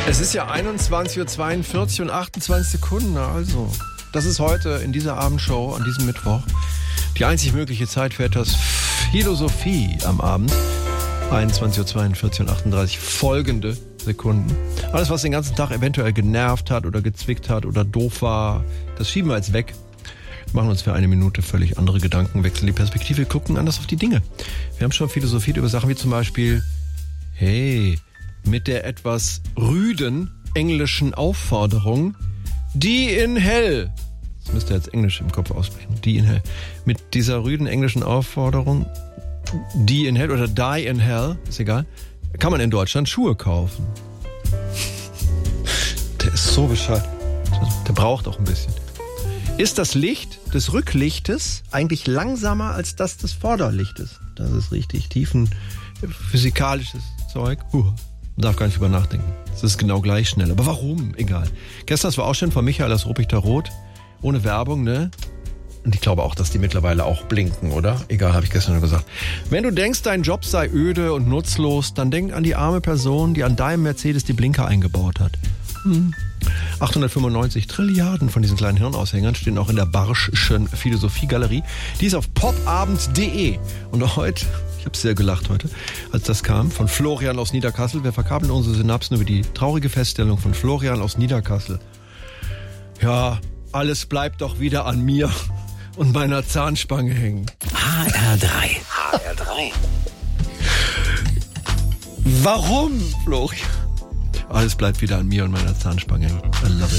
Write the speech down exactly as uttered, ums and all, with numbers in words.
Es ist ja einundzwanzig Uhr zweiundvierzig und achtundzwanzig Sekunden, also. Das ist heute in dieser Abendshow, an diesem Mittwoch, die einzig mögliche Zeit für etwas Philosophie am Abend. einundzwanzig Uhr zweiundvierzig und achtunddreißig folgende Sekunden. Alles, was den ganzen Tag eventuell genervt hat oder gezwickt hat oder doof war, das schieben wir jetzt weg. Machen uns für eine Minute völlig andere Gedanken, wechseln die Perspektive, gucken anders auf die Dinge. Wir haben schon philosophiert über Sachen wie zum Beispiel, hey, mit der etwas rüden englischen Aufforderung, die in hell. Das müsst ihr jetzt Englisch im Kopf aussprechen. Die in hell. Mit dieser rüden englischen Aufforderung, die in hell oder die in hell, ist egal, kann man in Deutschland Schuhe kaufen. Der ist so bescheuert. Der braucht auch ein bisschen. Ist das Licht des Rücklichtes eigentlich langsamer als das des Vorderlichtes? Das ist richtig tiefen physikalisches Zeug. Uh, man darf gar nicht drüber nachdenken. Es ist genau gleich schnell. Aber warum? Egal. Gestern, das war auch schön von Michael aus Ruppichter Rot. Ohne Werbung, ne? Und ich glaube auch, dass die mittlerweile auch blinken, oder? Egal, habe ich gestern nur gesagt. Wenn du denkst, dein Job sei öde und nutzlos, dann denk an die arme Person, die an deinem Mercedes die Blinker eingebaut hat. Hm. achthundertfünfundneunzig Trilliarden von diesen kleinen Hirnaushängern stehen auch in der Barschschen Philosophiegalerie. Die ist auf popabend punkt de. Und heute, ich habe sehr gelacht heute, als das kam, von Florian aus Niederkassel. Wir verkabeln unsere Synapsen über die traurige Feststellung von Florian aus Niederkassel. Ja, alles bleibt doch wieder an mir und meiner Zahnspange hängen. H R drei. H R drei. Warum, Florian? Alles bleibt wieder an mir und meiner Zahnspange hängen. I love it.